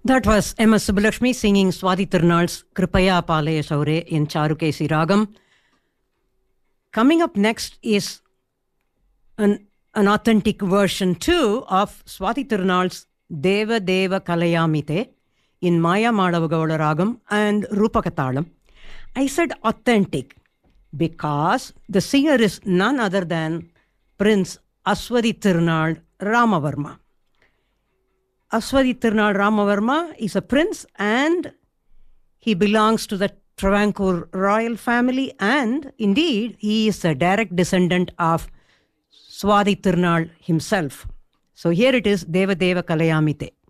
That was M.S. Subbalakshmi singing Swati Tirunal's Kripaya Palaya Saure in Charukesi Ragam. Coming up next is an authentic version too of Swati Tirunal's Deva Deva Kalayamite in Maya Madavagowda Ragam and Rupakatalam. I said authentic because the singer is none other than Prince Aswati Tirunal Ramavarma. Aswati Tirunal Ramavarma is a prince and he belongs to the Travancore royal family, and indeed he is a direct descendant of Swati Tirunal himself. So here it is, Deva Deva Kalayamite.